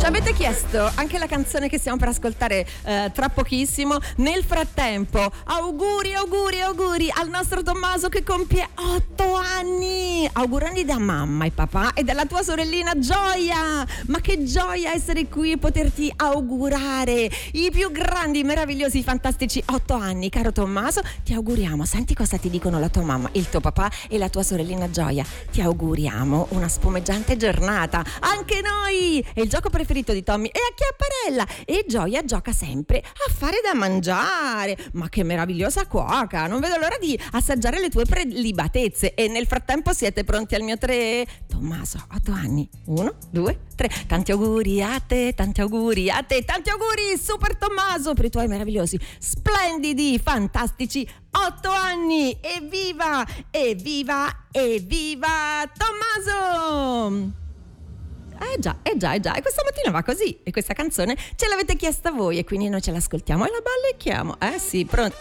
Ci avete chiesto anche la canzone che stiamo per ascoltare tra pochissimo. Nel frattempo, auguri al nostro Tommaso che compie 8 anni. Augurani da mamma e papà e dalla tua sorellina Gioia. Ma che gioia essere qui e poterti augurare i più grandi, meravigliosi, fantastici 8 anni, caro Tommaso. Ti auguriamo, senti cosa ti dicono la tua mamma, il tuo papà e la tua sorellina Gioia. Ti auguriamo una spumeggiante giornata. Anche noi! È il gioco preferito di Tommy è a chiapparella e Gioia gioca sempre a fare da mangiare. Ma che meravigliosa cuoca, non vedo l'ora di assaggiare le tue prelibatezze. E nel frattempo siete pronti al mio 3? Tommaso, 8 anni, 1, 2, 3. Tanti auguri a te, tanti auguri a te, tanti auguri Super Tommaso per i tuoi meravigliosi, splendidi, fantastici 8 anni. Evviva, evviva, evviva Tommaso! Già, e questa mattina va così e questa canzone ce l'avete chiesta voi e quindi noi ce l'ascoltiamo e la ballecchiamo. Sì, pronto?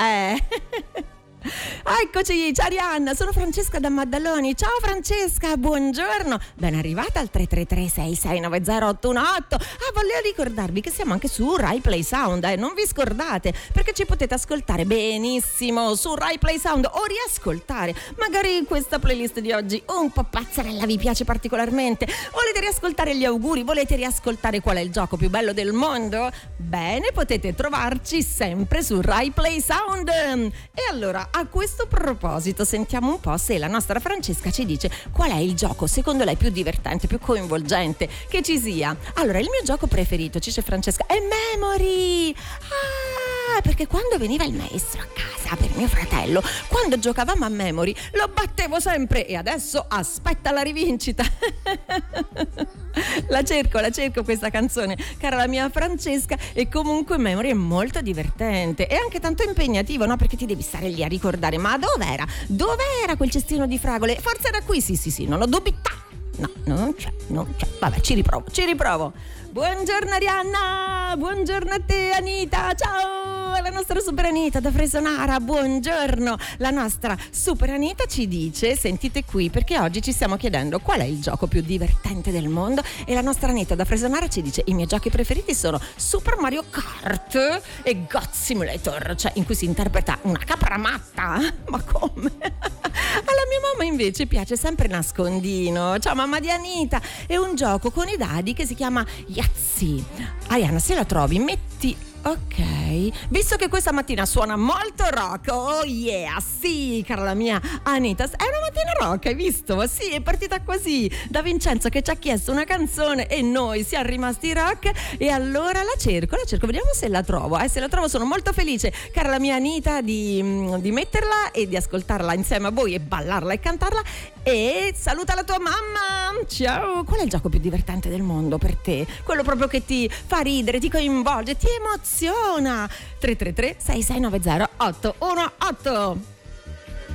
Eccoci, ciao Arianna, sono Francesca da Maddaloni. Ciao Francesca, buongiorno, ben arrivata al 333-6690-818. Volevo ricordarvi che siamo anche su Rai Play Sound, non vi scordate, perché ci potete ascoltare benissimo su Rai Play Sound o riascoltare magari questa playlist di oggi un po' pazzarella vi piace particolarmente, volete riascoltare gli auguri, volete riascoltare qual è il gioco più bello del mondo? Bene, potete trovarci sempre su Rai Play Sound. E allora, a questo proposito sentiamo un po' se la nostra Francesca ci dice qual è il gioco secondo lei più divertente, più coinvolgente che ci sia. Allora, il mio gioco preferito, ci dice Francesca, è Memory. Perché quando veniva il maestro a casa per mio fratello, quando giocavamo a Memory lo battevo sempre e adesso aspetta la rivincita. La cerco questa canzone, cara la mia Francesca, e comunque Memory è molto divertente e anche tanto impegnativo, no? Perché ti devi stare lì a ricordare, ma dov'era quel cestino di fragole? Forse era qui, sì, non ho dubità. No, non c'è, vabbè, ci riprovo. Buongiorno Arianna, buongiorno a te Anita, ciao alla nostra super Anita da Fresonara, buongiorno. La nostra super Anita ci dice, sentite qui, perché oggi ci stiamo chiedendo qual è il gioco più divertente del mondo e la nostra Anita da Fresonara ci dice i miei giochi preferiti sono Super Mario Kart e God Simulator, cioè in cui si interpreta una capra matta. Ma come? Alla mia mamma invece piace sempre nascondino. Ciao mamma di Anita, è un gioco con i dadi che si chiama Yahtzee. Arianna, se la trovi metti ok, visto che questa mattina suona molto rock, oh yeah, sì, cara la mia Anita, è una mattina rock, hai visto? Sì, è partita così, da Vincenzo che ci ha chiesto una canzone e noi siamo rimasti rock e allora la cerco, vediamo se la trovo, se la trovo sono molto felice, cara la mia Anita, di metterla e di ascoltarla insieme a voi e ballarla e cantarla. E saluta la tua mamma, ciao. Qual è il gioco più divertente del mondo per te? Quello proprio che ti fa ridere, ti coinvolge, ti emoziona. 333-6690-818.